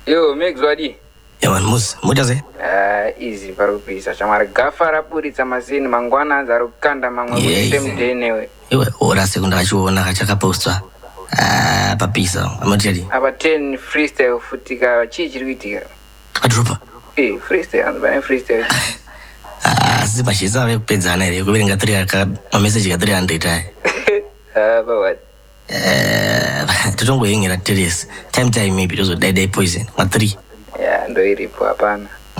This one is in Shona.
Yo, make Zwadi. Yeah, man, mujaze. Easy parupisa. Chamara gafara puri tamasini mangwana zarukanda mangwa Iwe ora sekunda chuona kachaka postwa. Papisa, amajeri. Aba 10 freestyle futika chichiriwitika. Adropa. Freestyle and freestyle. Zibashiza we kupedzana ere kuverenga 3 message ka 300 But tutongoyengera 3 time maybe tozo die poison ma 3 ndo iripo hapana.